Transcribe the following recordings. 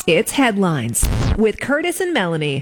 It's Headlines with Curtis and Melanie.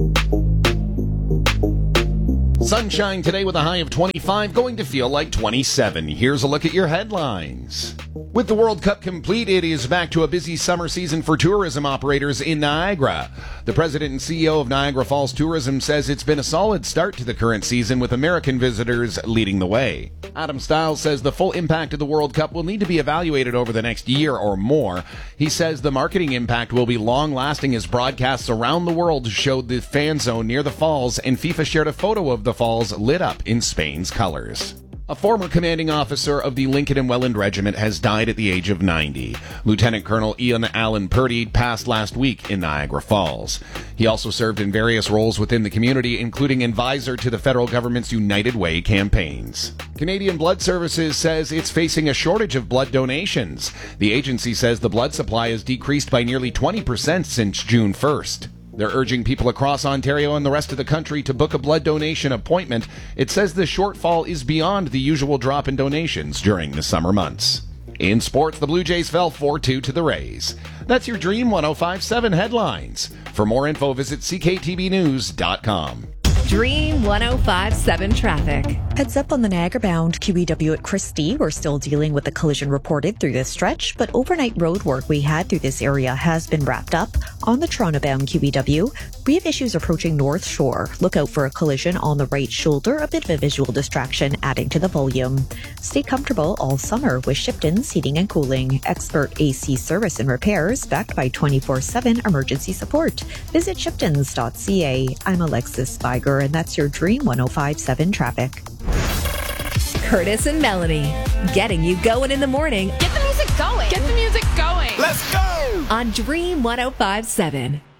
Sunshine today with a high of 25, going to feel like 27. Here's a look at your headlines. With the World Cup complete, it is back to a busy summer season for tourism operators in Niagara. The president and CEO of Niagara Falls Tourism says it's been a solid start to the current season, with American visitors leading the way. Adam Stiles says the full impact of the World Cup will need to be evaluated over the next year or more. He says the marketing impact will be long-lasting as broadcasts around the world showed the fan zone near the falls, and FIFA shared a photo of the falls lit up in Spain's colors. A former commanding officer of the Lincoln and Welland Regiment has died at the age of 90. Lieutenant Colonel Ian Allen Purdy passed last week in Niagara Falls. He also served in various roles within the community, including advisor to the federal government's United Way campaigns. Canadian Blood Services says it's facing a shortage of blood donations. The agency says the blood supply has decreased by nearly 20% since June 1st. They're urging people across Ontario and the rest of the country to book a blood donation appointment. It says the shortfall is beyond the usual drop in donations during the summer months. In sports, the Blue Jays fell 4-2 to the Rays. That's your Dream 105.7 headlines. For more info, visit cktvnews.com. Dream 105.7 traffic. Heads up on the Niagara-bound QEW at Christie. We're still dealing with the collision reported through this stretch, but overnight road work we had through this area has been wrapped up. On the Toronto-bound QEW, we have issues approaching North Shore. Look out for a collision on the right shoulder, a bit of a visual distraction adding to the volume. Stay comfortable all summer with Shipton's Heating and Cooling. Expert AC service and repairs backed by 24/7 emergency support. Visit shiptons.ca. I'm Alexis Spiger, and that's your Dream 105.7 traffic. Curtis and Melanie, getting you going in the morning. Get the music going. Get the music going. Let's go! On Dream 105.7.